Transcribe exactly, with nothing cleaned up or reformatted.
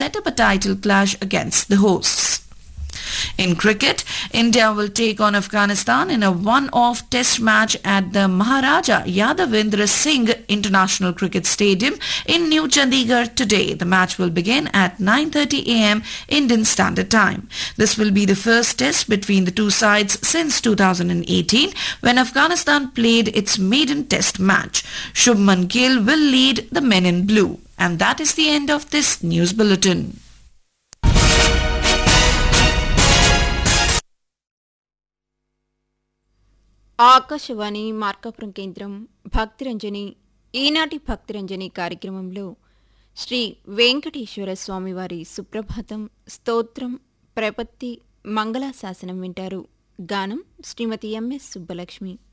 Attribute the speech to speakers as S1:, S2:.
S1: set up a title clash against the hosts. In cricket, India will take on Afghanistan in a one-off test match at the Maharaja Yadavendra Singh International Cricket Stadium in New Chandigarh today. The match will begin at nine thirty a m Indian Standard Time. This will be the first test between the two sides since two thousand eighteen when Afghanistan played its maiden test match. Shubman Gill will lead the men in blue. And that is the end of this news bulletin.
S2: Akashvani Markapuram కేంద్రం భక్తిరంజని ఈనాటి భక్తిరంజని కార్యక్రమంలో శ్రీ వెంకటేశ్వర స్వామివారి సుప్రభాతం స్తోత్రం ప్రపత్తి మంగళాశాసనం వింటారు. గానం శ్రీమతి MS Subbalakshmi.